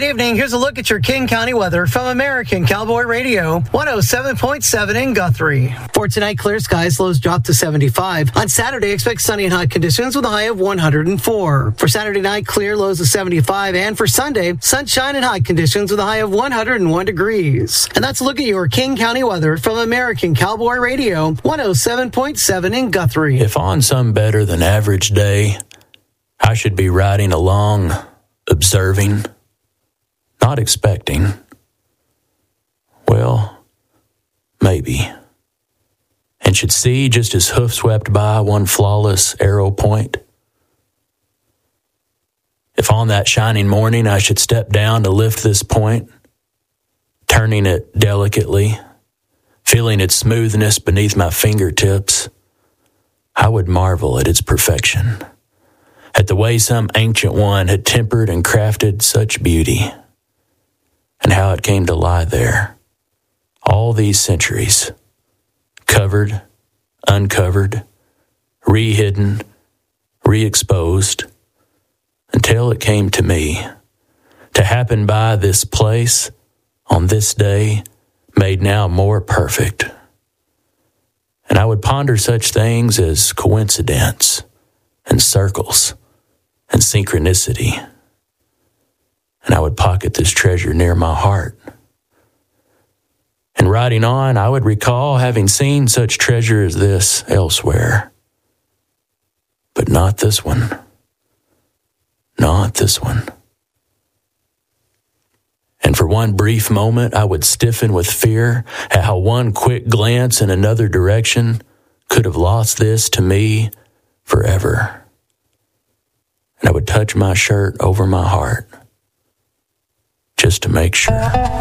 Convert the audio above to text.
Good evening. Here's a look at your King County weather from American Cowboy Radio, 107.7 in Guthrie. For tonight, clear skies, lows drop to 75. On Saturday, expect sunny and hot conditions with a high of 104. For Saturday night, clear, lows of 75. And for Sunday, sunshine and hot conditions with a high of 101 degrees. And that's a look at your King County weather from American Cowboy Radio, 107.7 in Guthrie. If on some better than average day, I should be riding along, observing, not expecting. Well, maybe. And should see just as hoof swept by one flawless arrow point. If on that shining morning I should step down to lift this point, turning it delicately, feeling its smoothness beneath my fingertips, I would marvel at its perfection, at the way some ancient one had tempered and crafted such beauty, and how it came to lie there, all these centuries, covered, uncovered, re-hidden, re-exposed, until it came to me, to happen by this place, on this day, made now more perfect. And I would ponder such things as coincidence, and circles, and synchronicity. And I would pocket this treasure near my heart. And riding on, I would recall having seen such treasure as this elsewhere. But not this one. Not this one. And for one brief moment, I would stiffen with fear at how one quick glance in another direction could have lost this to me forever. And I would touch my shirt over my heart just to make sure.